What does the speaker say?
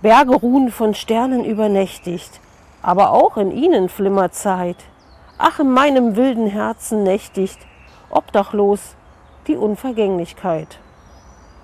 Berge ruhen von Sternen übernächtigt, aber auch in ihnen flimmert Zeit. Ach, in meinem wilden Herzen nächtigt, obdachlos, die Unvergänglichkeit.